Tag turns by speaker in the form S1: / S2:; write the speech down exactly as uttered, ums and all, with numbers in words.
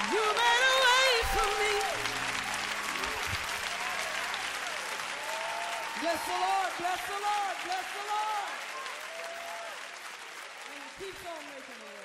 S1: You made a way for me. Bless the Lord, bless the Lord, bless the Lord. And he keeps on making a way.